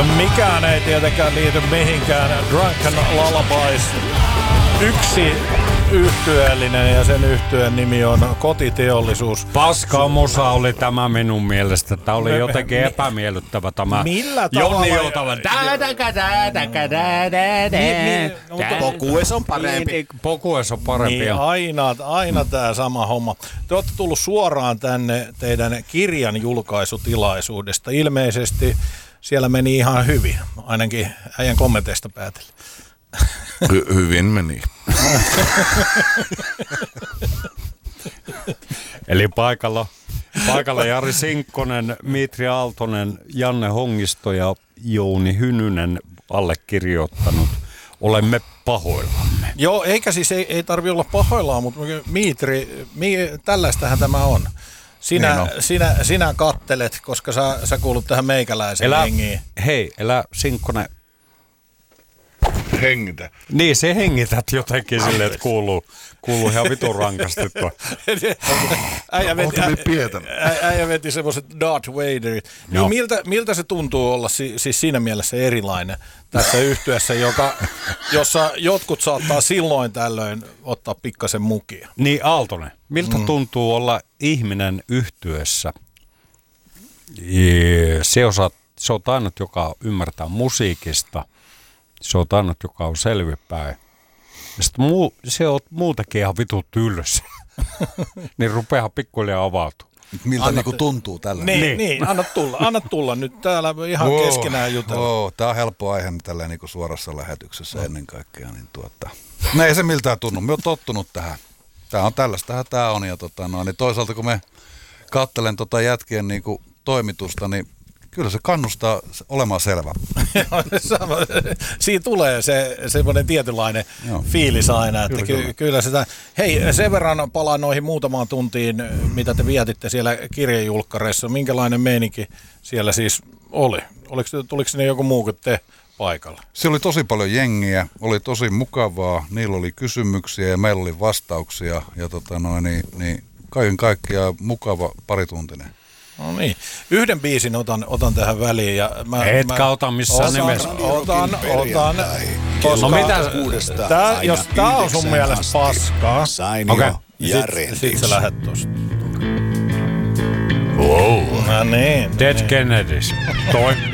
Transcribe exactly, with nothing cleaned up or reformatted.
Mikään ei tietenkään liity mihinkään. Drunken Lullabies. Yksi yhtyeellinen ja sen yhtyeen nimi on Kotiteollisuus. Paskaa musa oli tämä minun mielestä. Tämä oli jotenkin epämiellyttävä tämä. Millä tavalla? Jonni Joutava. Pokues on parempi. Pokues on parempi. Niin, aina, aina tämä sama homma. Te olette tullut suoraan tänne teidän kirjan julkaisutilaisuudesta. Ilmeisesti siellä meni ihan hyvin, ainakin äijän kommenteista päätellen. Hy- hyvin meni. Eli paikalla, paikalla Jari Sinkkonen, Mitri Aaltonen, Janne Hongisto ja Jouni Hynynen allekirjoittanut. Olemme pahoillamme. Joo, eikä siis ei, ei tarvitse olla pahoillaan, mutta Mitri, mi, tällaistähän tämä on. Sinä, niin sinä, sinä kattelet, koska sä, sä kuulut tähän meikäläisen elä, hengiin. Hei, elä Sinkkonen. Hengitä. Niin, se hengität jotenkin silleen, että kuuluu, kuuluu ihan vitun rankasti tuo. Äijä veti, ä, äijä veti semmoiset Darth Vaderit. Niin miltä, miltä se tuntuu olla si, siis siinä mielessä erilainen tässä yhtyessä, joka, jossa jotkut saattaa silloin tällöin ottaa pikkasen mukia? Niin, Aaltonen, miltä mm. tuntuu olla ihminen yhtyessä? Se, osaat, se on ainut, joka ymmärtää musiikista. Se on ainut, joka on selvipäin. Ja sitten muu, se on muutenkin ihan vitun tylsä. Niin rupeaa pikkuhiljaa avautumaan. Miltä anna, niinku tuntuu tällä? Niin, niin. niin anna tulla, anna tulla nyt täällä ihan wow, keskenään jutella. Wow, tää on helppo aihe tällä niinku suorassa lähetyksessä no. ennen kaikkea. Niin tuota, no ei se miltään tunnu, me oon tottunut tähän. Tää on tällaistähän tää on. Ja tota, no, niin toisaalta kun me katselen tota jätkien niinku toimitusta, niin kyllä se kannustaa olemaan selvä. Siinä tulee se semmoinen tietynlainen Joo. fiilis aina, että kyllä, ky- kyllä sitä. Hei, sen verran palaan noihin muutamaan tuntiin, mitä te vietitte siellä kirjajulkkareissa. Minkälainen meininki siellä siis oli? Oliko, tuliko sinne joku muu kuin te paikalle? Siellä oli tosi paljon jengiä, oli tosi mukavaa, niillä oli kysymyksiä ja meillä oli vastauksia. Ja tota noin, niin, niin kaiken kaikkiaan mukava parituntinen. No niin. Yhden biisin otan, otan tähän väliin. Ja mä, Etkä mä, ota missään nimessä. Otan, otan. Koska, no mitä? Tää, jos tää on sun mielestä paskaa, okay. sit, sit sä lähet tosta. Wow. No niin. Dead Kennedys. Toi.